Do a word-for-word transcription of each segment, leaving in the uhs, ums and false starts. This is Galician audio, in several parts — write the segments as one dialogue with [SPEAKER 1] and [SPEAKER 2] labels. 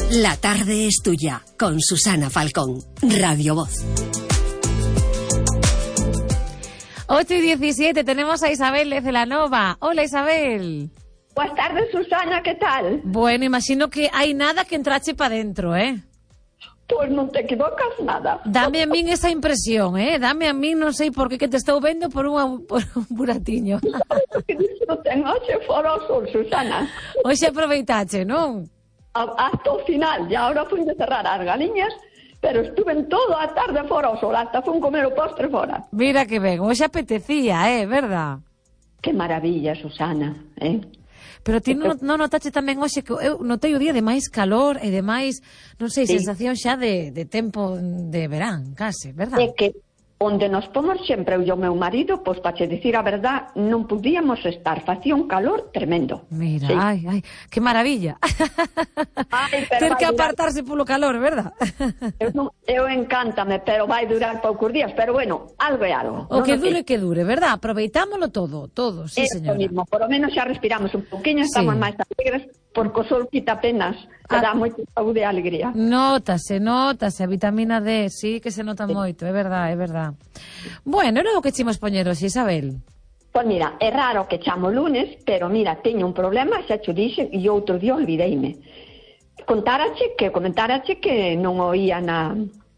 [SPEAKER 1] La tarde es tuya, con Susana Falcón, Radio Voz.
[SPEAKER 2] ocho y diecisiete, tenemos a Isabel de Celanova. Hola, Isabel.
[SPEAKER 3] Buenas tardes, Susana, ¿qué tal?
[SPEAKER 2] Bueno, imagino que hai nada que entrache para dentro, eh?
[SPEAKER 3] Pois non te equivocas nada.
[SPEAKER 2] Dame a min esa impresión, eh? Dame a min, non sei por que, que te estou vendo por, unha, por un buratiño.
[SPEAKER 3] Que disfruten hoxe fora o sol, Susana.
[SPEAKER 2] Hoxe aproveitache, non?
[SPEAKER 3] Hasta o final, e agora fui de cerrar as galiñas, pero estuve en todo a tarde fora o sol, hasta fui comer o postre fora.
[SPEAKER 2] Mira que ben, hoxe apetecía, eh, verdad?
[SPEAKER 3] Que maravilla, Susana, eh?
[SPEAKER 2] Pero ti non, non notache tamén hoxe que eu notei o día de máis calor e de máis, non sei, sí, sensación xa de, de tempo de verán, case, verdad?
[SPEAKER 3] É que onde nos pomos sempre eu e o meu marido, pois para che dicir a verdad, non podíamos estar, facía un calor tremendo.
[SPEAKER 2] Mira,
[SPEAKER 3] sí.
[SPEAKER 2] ai, ai, que maravilla.
[SPEAKER 3] Ai,
[SPEAKER 2] ter que apartarse polo calor, verdad?
[SPEAKER 3] Eu, non, eu encántame, pero vai durar poucos días, pero bueno, algo é algo.
[SPEAKER 2] O
[SPEAKER 3] non
[SPEAKER 2] que
[SPEAKER 3] no
[SPEAKER 2] dure,
[SPEAKER 3] sei.
[SPEAKER 2] que dure, verdad? Aproveitámolo todo, todo, sí,
[SPEAKER 3] Eso
[SPEAKER 2] señora.
[SPEAKER 3] mismo, por lo menos xa respiramos un poquinho, estamos
[SPEAKER 2] Sí.
[SPEAKER 3] máis alegres, porque o sol quita penas, que
[SPEAKER 2] Ah.
[SPEAKER 3] dá moita saúde e alegría.
[SPEAKER 2] Nótase, nótase, a vitamina D, sí que se nota moito, é verdad, é verdad. Bueno, era o que chimos poñer hoxe, Isabel.
[SPEAKER 3] Pois mira, é raro que chamo lunes, pero mira, teño un problema, xa cho dixen, e outro día olvideime. Contárache que, comentarache que non oía na...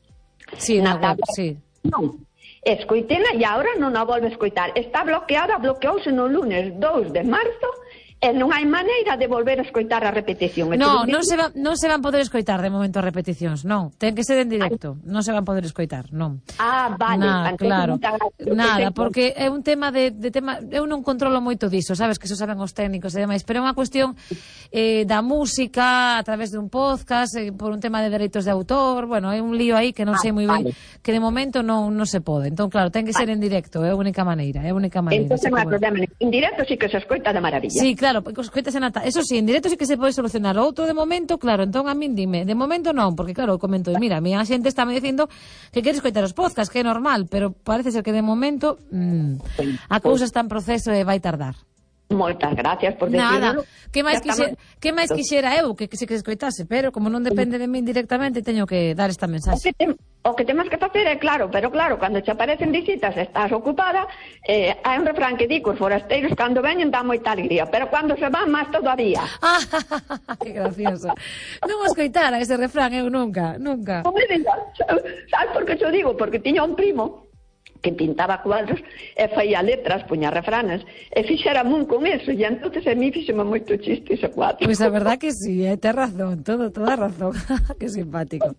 [SPEAKER 2] Sí, na,
[SPEAKER 3] na
[SPEAKER 2] web,
[SPEAKER 3] tabla.
[SPEAKER 2] sí.
[SPEAKER 3] Non, escoitena e agora non a volve a escoitar. Está bloqueada, bloqueouse no lunes dous de marzo, e non hai maneira de volver a escoitar a repetición.
[SPEAKER 2] No, non se, va, non se van poder escoitar de momento as repeticións, non. Ten que ser en directo, non se van poder escoitar, non.
[SPEAKER 3] Ah, vale.
[SPEAKER 2] Nada,
[SPEAKER 3] Entonces,
[SPEAKER 2] claro.
[SPEAKER 3] porque
[SPEAKER 2] Nada,
[SPEAKER 3] ten-
[SPEAKER 2] porque é un tema de, de tema, eu non controlo moito diso, sabes, que iso saben os técnicos e demais, pero é unha cuestión eh, da música a través de un podcast, eh, por un tema de dereitos de autor, bueno, é un lío aí que non
[SPEAKER 3] Ah,
[SPEAKER 2] sei moi ben,
[SPEAKER 3] vale.
[SPEAKER 2] que de momento non, non se pode. Entón, claro, ten que ser en directo, é a única maneira, é a única maneira.
[SPEAKER 3] Entonces
[SPEAKER 2] xa
[SPEAKER 3] non hai
[SPEAKER 2] que, bueno.
[SPEAKER 3] problema. En directo sí que se escoita de maravilla.
[SPEAKER 2] Sí, claro, porque escoitas en ata... Eso sí, en directo sí que se pode solucionar. O outro de momento, claro, entón a min dime, de momento non, porque claro, eu comento, mira, a miña xente está me dicindo que quere escoitar os podcasts, que é normal, pero parece ser que de momento mmm, a cousa está en proceso e vai tardar.
[SPEAKER 3] Moitas gracias por
[SPEAKER 2] Nada,
[SPEAKER 3] decirlo.
[SPEAKER 2] que máis
[SPEAKER 3] Ya
[SPEAKER 2] quixera,
[SPEAKER 3] estamos-
[SPEAKER 2] que máis quixera eu que, que se que escoitase, pero como non depende de min directamente, teño que dar esta
[SPEAKER 3] O
[SPEAKER 2] mensaxe.
[SPEAKER 3] que, tem, o que temos que facer é claro, pero claro, cando te aparecen visitas estás ocupada, eh, hai un refrán que di que os forasteiros cando veñen dá moita alegría, pero cando se van máis todavía.
[SPEAKER 2] Ah, que gracioso. Non o escoitara ese refrán eu nunca, nunca.
[SPEAKER 3] Non me digas, sabes por que te digo? Porque tiña un primo que pintaba cuadros e faía letras, puña refranes, e fixera mun con eso, e entonces a mí fixeme moito chiste ese cuadro.
[SPEAKER 2] Pois pues a verdad que sí, eh, tes razón, todo, toda razón. Que simpático.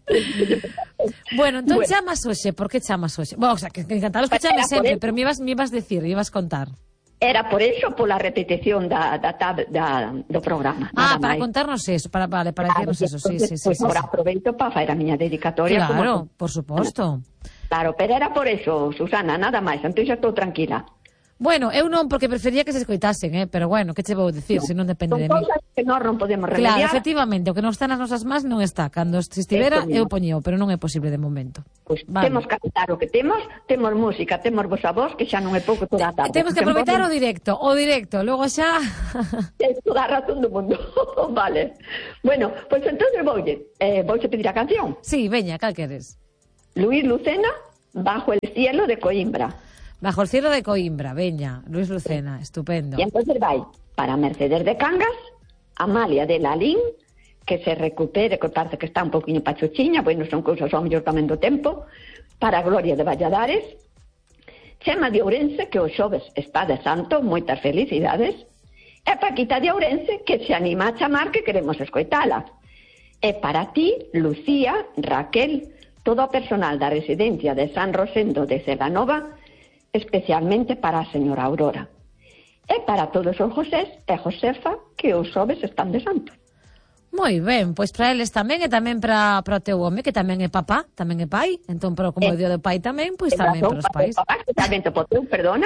[SPEAKER 2] Bueno, entón
[SPEAKER 3] Bueno.
[SPEAKER 2] chamas hoxe, por que chamas hoxe? Bueno, o sea, que, que encantados que chames
[SPEAKER 3] Era por
[SPEAKER 2] sempre,
[SPEAKER 3] eso.
[SPEAKER 2] pero me ibas, me ibas decir, me ibas contar.
[SPEAKER 3] Era por eso, pola repetición da, da, tab, da, do programa.
[SPEAKER 2] Ah,
[SPEAKER 3] nada
[SPEAKER 2] para
[SPEAKER 3] máis.
[SPEAKER 2] contarnos eso, para, vale, para
[SPEAKER 3] Claro,
[SPEAKER 2] decirnos eso, sí, sí, sí.
[SPEAKER 3] pois
[SPEAKER 2] sí,
[SPEAKER 3] agora
[SPEAKER 2] sí.
[SPEAKER 3] aproveito para facer a miña dedicatoria.
[SPEAKER 2] Claro,
[SPEAKER 3] como...
[SPEAKER 2] por suposto.
[SPEAKER 3] Claro, pero era por eso, Susana, nada máis, entón xa estou tranquila.
[SPEAKER 2] Bueno, eu non, porque prefería que se escoitasen, eh, pero bueno, que che vou dicir, se non depende
[SPEAKER 3] Son
[SPEAKER 2] de mí.
[SPEAKER 3] cousas que nós non podemos
[SPEAKER 2] Claro,
[SPEAKER 3] remediar.
[SPEAKER 2] efectivamente, o que non está nas nosas más non está. Cando se estivera,
[SPEAKER 3] Eso mismo.
[SPEAKER 2] eu poñeo, pero non é posible de momento.
[SPEAKER 3] Pois
[SPEAKER 2] Vale.
[SPEAKER 3] temos que aceptar o que temos, temos música, temos vosa voz, que xa non é pouco toda a tarde.
[SPEAKER 2] Temos que aproveitar o directo, o directo, logo xa...
[SPEAKER 3] É toda a razón do mundo. Vale. Bueno, pois pues entonces voulle, eh, voulle pedir a canción.
[SPEAKER 2] Sí, veña, cal queres?
[SPEAKER 3] Luis Lucena, Bajo el cielo de Coimbra.
[SPEAKER 2] Bajo el cielo de Coimbra, veña, Luis Lucena, estupendo.
[SPEAKER 3] E entonces vai para Mercedes de Cangas, Amalia de Lalín, que se recupere, que parece que está un poquinho pachuchiña, bueno, son cousas ao mellor tamén do tempo, para Gloria de Valladares, Chema de Ourense, que o xoves está de santo, moitas felicidades, e Paquita de Ourense, que se anima a chamar que queremos escoitala. E para ti, Lucía, Raquel, todo o personal da residencia de San Rosendo de Celanova, especialmente para a señora Aurora. E para todos os Josés e Josefa, que os xoves están de santo.
[SPEAKER 2] Moi ben, pois para eles tamén, e tamén para, para o teu home, que tamén é papá, tamén é pai, entón, pero como é o día do pai tamén, pois tamén para os pais.
[SPEAKER 3] Especialmente para o teu, perdona.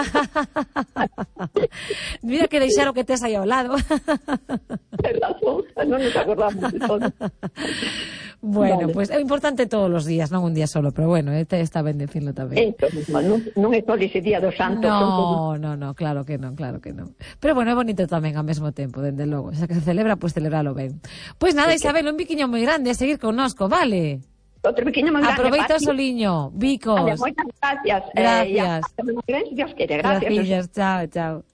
[SPEAKER 2] Mira que deixar o que tes aí ao lado.
[SPEAKER 3] Ten razón, non nos acordamos de todo.
[SPEAKER 2] Bueno,
[SPEAKER 3] Vale.
[SPEAKER 2] pois pues, é importante todos os días, non un día solo, pero bueno, este está ben decirlo tamén.
[SPEAKER 3] Eso mismo, non, non é só ese día do santo.
[SPEAKER 2] No, no, no, claro que non, claro que non. Pero bueno, é bonito tamén ao mesmo tempo, dende logo. Xa que se celebra, pois pues, celebralo ben. Pois pues nada, Isabel, un biquiño moi grande a seguir connosco, vale?
[SPEAKER 3] Outro biquiño moi grande.
[SPEAKER 2] Aproveita o
[SPEAKER 3] Pati.
[SPEAKER 2] soliño, bicos.
[SPEAKER 3] Vale, moitas gracias.
[SPEAKER 2] Gracias.
[SPEAKER 3] Eh, e a, a, Dios quiere, gracias.
[SPEAKER 2] Gracias, chao, chao.